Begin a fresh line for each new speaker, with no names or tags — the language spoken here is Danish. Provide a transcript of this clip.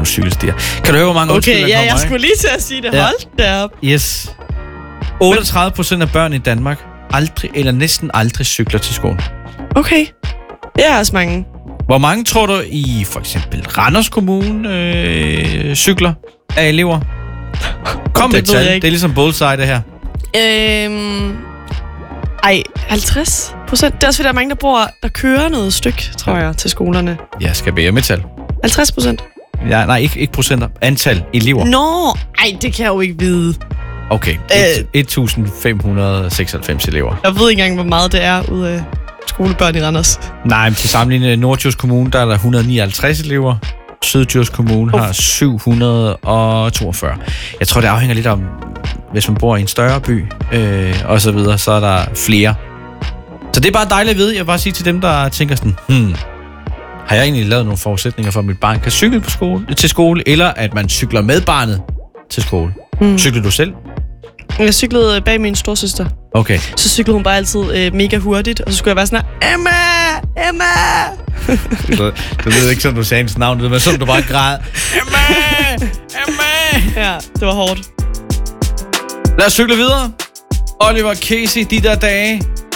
cykelstier. Kan du høre, hvor mange undskyld, der kommer,
jeg skulle lige til at sige det. Hold da op.
Yes. 38% af børn i Danmark aldrig eller næsten aldrig cykler til skole.
Okay. Det er også mange.
Hvor mange tror du i for eksempel Randers Kommune cykler af elever? Kom med et tal. Det er ligesom bullseye, det her.
50%. Det er også fordi, der er mange, der kører noget stykke, tror jeg, til skolerne.
Jeg skal bede med tal.
50%?
Ja, nej, ikke procenter. Antal elever.
Det kan jeg jo ikke vide.
Okay, 1.596 elever.
Jeg ved ikke engang, hvor meget det er ud af skolebørn i Randers.
Nej, men til sammenligning Norddjurs Kommune, der er der 159 elever. Syddjurs Kommune har 742. Jeg tror, det afhænger lidt om, hvis man bor i en større by, og så videre, så er der flere. Så det er bare dejligt at vide. Jeg vil bare sige til dem, der tænker sådan, har jeg egentlig lavet nogle forudsætninger for, at mit barn kan cykle til skole, eller at man cykler med barnet til skole? Cykler du selv?
Jeg cyklede bag min storsøster.
Okay.
Så cyklede hun bare altid mega hurtigt, og så skulle jeg være sådan her, Emma!
Du ved ikke, som du sagde hendes navn, men sådan du bare græd. Emma!
Ja, det var hårdt.
Lad os cykle videre. Oliver Casey, de der dage.